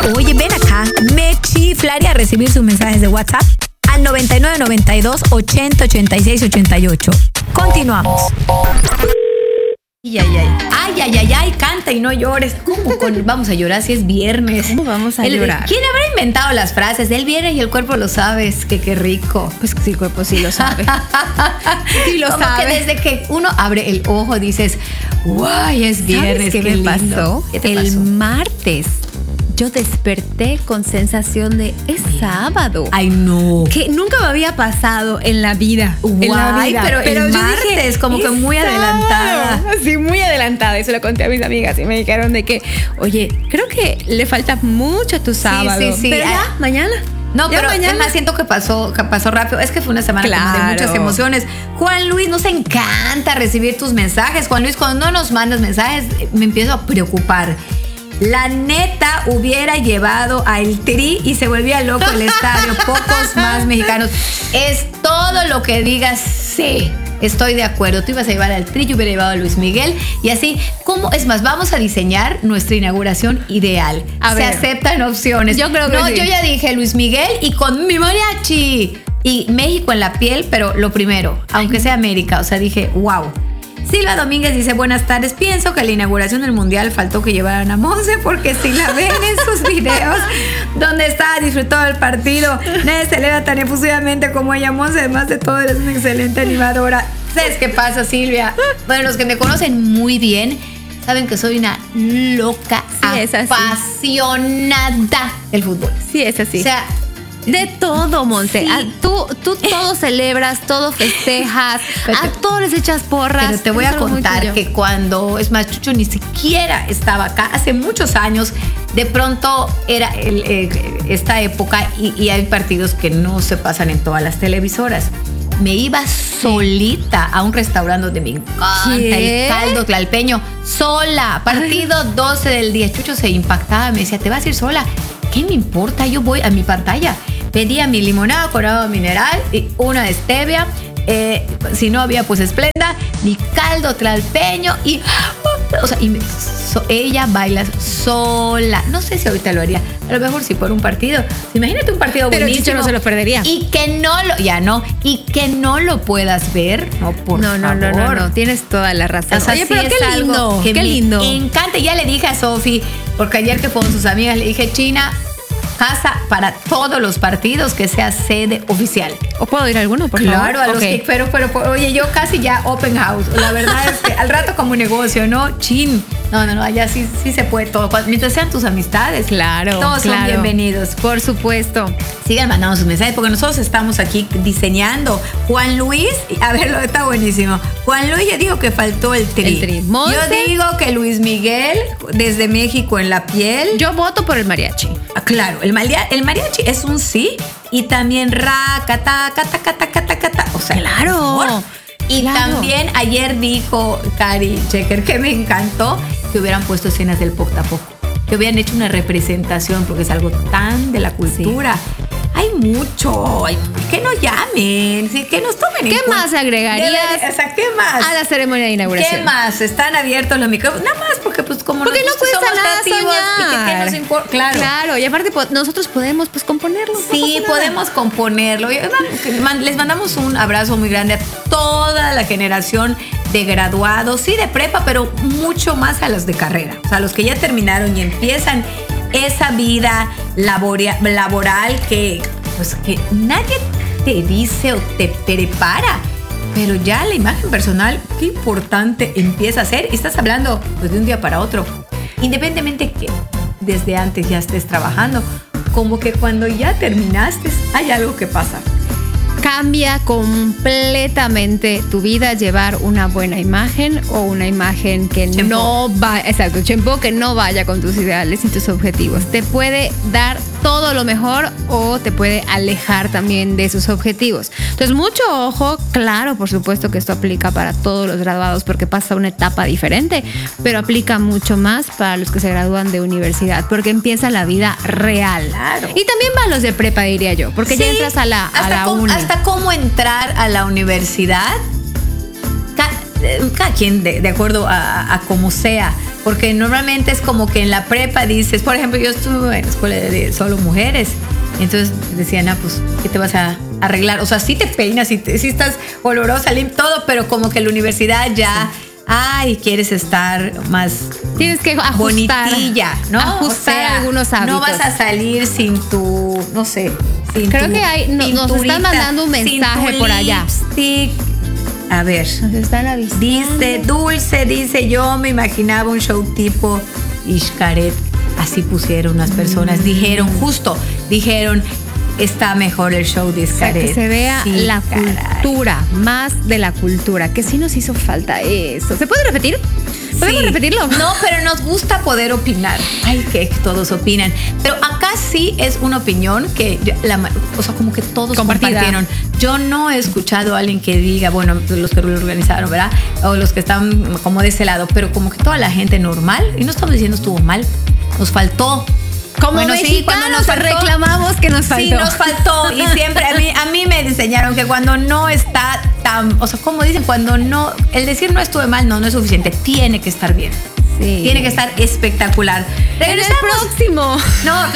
Oye, ven acá. Me chiflaría recibir sus mensajes de WhatsApp al 9992 80 86 88. Continuamos. Ay, canta y no llores. ¿Cómo vamos a llorar si es viernes? ¿Cómo vamos a llorar? ¿Quién habrá inventado las frases? El viernes y el cuerpo lo sabes. Qué rico. Pues sí, el cuerpo sí lo sabe. Sí lo Como sabe. que desde que uno abre el ojo dices, guay, es viernes. ¿Sabes qué me lindo. pasó? ¿Qué te El pasó? martes yo desperté con sensación de es sábado. Ay, no. Que nunca me había pasado en la vida. Guay, en la vida. pero el yo martes, dije, como que es muy adelantada. sábado. Sí, muy adelantada. Eso lo conté a mis amigas y me dijeron de que, oye, creo que le falta mucho a tu sábado. sí. Pero ya, mañana. No, Ya pero mañana. es más, siento que pasó rápido. Es que fue una semana como de Claro. muchas emociones. Juan Luis, nos encanta recibir tus mensajes. Juan Luis, cuando no nos mandas mensajes, me empiezo a preocupar. La neta hubiera llevado a el Tri y se volvía loco el estadio. Pocos más mexicanos. Es todo lo que digas, sí. Estoy de acuerdo. Tú ibas a llevar al Tri, yo hubiera llevado a Luis Miguel. Y así, ¿cómo? Es más, vamos a diseñar nuestra inauguración ideal. A Se ver. aceptan opciones. Yo creo que no, sí. yo ya dije Luis Miguel y con mi mariachi. Y México en la piel, pero lo primero, aunque sea América. O sea, dije, wow. Silva Domínguez dice, buenas tardes, pienso que en la inauguración del Mundial faltó que llevaran a Monse, porque si la ven en sus videos donde está disfrutando el partido, nadie celebra tan efusivamente como ella. Monse, además de todo, eres una excelente animadora. ¿Sabes qué pasa, Silvia? Bueno, los que me conocen muy bien saben que soy una loca, Sí, es así. apasionada del fútbol. Sí, es así. O sea, de todo, Monse. Sí. Tú todo celebras, todo festejas, Pero a todos les echas porras. pero te voy Es a algo muy contar tuyo. que cuando, es más, Chucho ni siquiera estaba acá, hace muchos años, de pronto era esta época y hay partidos que no se pasan en todas las televisoras. Me iba solita a un restaurante donde me encanta ¿Qué? el caldo tlalpeño, sola, partido 12 del día. Chucho se impactaba, me decía, ¿te vas a ir sola? ¿Qué me importa? Yo voy a mi pantalla. Pedía mi limonada con agua mineral y una de stevia. Si no había, pues Esplenda, mi caldo tlalpeño y... O sea, ella baila sola. No sé si ahorita lo haría. A lo mejor sí por un partido. Imagínate un partido Pero buenísimo. Chicho no se lo perdería. Y que no lo... Ya no. Y que no lo puedas ver. No, por No, favor. tienes toda la razón. O sea, Oye, sí pero es qué algo lindo, que qué me lindo. encanta. Ya le dije a Sofi, porque ayer que fueron sus amigas, le dije, China, casa para todos los partidos que sea sede oficial. ¿O puedo ir a alguno, por Claro, favor? a los que, pero, oye, yo casi ya open house. La verdad es que al rato como negocio, ¿no? Chin. No, allá sí se puede todo. Mientras sean tus amistades. Claro, Todos son claro. bienvenidos. Por supuesto. Sigan mandando sus mensajes porque nosotros estamos aquí diseñando. Juan Luis, a ver, está buenísimo. Juan Luis ya dijo que faltó el Tri. El Tri. Monse. Yo digo que Luis Miguel, desde México en la piel. Yo voto por el mariachi. Claro, el mariachi es un sí. Y también cata. O sea, Claro. por favor. Y Claro. también ayer dijo Cari Checker, que me encantó, que hubieran puesto escenas del poco a poco. Que hubieran hecho una representación, porque es algo tan de la cultura. Hay mucho. Que nos llamen, ¿sí? Que nos tomen en ¿Qué cuenta. más agregarías O sea, ¿qué más? a la ceremonia de inauguración? ¿Qué más? Están abiertos los micrófonos. Nada más porque pues como Porque no nosotros cuesta somos nada creativos y que soñar. nos importa. Claro. Claro, y aparte nosotros podemos pues componerlo. Sí, podemos componerlo. Les mandamos un abrazo muy grande a toda la generación de graduados, sí de prepa, pero mucho más a los de carrera. O sea, los que ya terminaron y empiezan esa vida laboral que nadie te dice o te prepara. Pero ya la imagen personal, qué importante empieza a ser. Y estás hablando pues, de un día para otro. Independientemente que desde antes ya estés trabajando, como que cuando ya terminaste, hay algo que pasa. Cambia completamente tu vida llevar una buena imagen o una imagen que Chempó. no va, exacto, chempó, que no vaya con tus ideales y tus objetivos. Te puede dar todo lo mejor o te puede alejar también de esos objetivos. Entonces, mucho ojo, claro, por supuesto que esto aplica para todos los graduados porque pasa una etapa diferente, pero aplica mucho más para los que se gradúan de universidad porque empieza la vida real. Claro. Y también para los de prepa, diría yo, porque ya Sí, entras a la uni. Hasta cómo entrar a la universidad. cada quien de acuerdo a como sea, porque normalmente es como que en la prepa dices, por ejemplo, yo estuve en escuela de solo mujeres, entonces decían, pues, ¿qué te vas a arreglar? O sea, sí te peinas, sí estás olorosa, todo, pero como que en la universidad ya... Ay, quieres estar más... Tienes que ajustar. Bonitilla, ¿no? Ajustar algunos hábitos. No vas a salir sin tu, no sé, sin Creo tu que nos están mandando un mensaje por allá. Lipstick. A ver. Nos están avisando. Dice Dulce, dice, yo me imaginaba un show tipo Xcaret. Así pusieron unas personas. Dijeron, está mejor el show de Xcaret. O sea, que se vea sí, la cultura, más de la cultura, que sí nos hizo falta eso. ¿Se puede repetir? ¿Podemos repetirlo? No, pero nos gusta poder opinar. Ay, que todos opinan. Pero acá sí es una opinión que, o sea, como que todos compartieron. Yo no he escuchado a alguien que diga, bueno, los que lo organizaron, ¿verdad? O los que están como de ese lado, pero como que toda la gente normal, y no estamos diciendo estuvo mal, nos faltó. Como mexicanos reclamamos que nos faltó. Sí, nos faltó. Y siempre a mí me enseñaron que cuando no está tan, o sea, como dicen, cuando no, el decir no estuve mal no es suficiente, tiene que estar bien. Sí. Tiene que estar espectacular. En el próximo. No,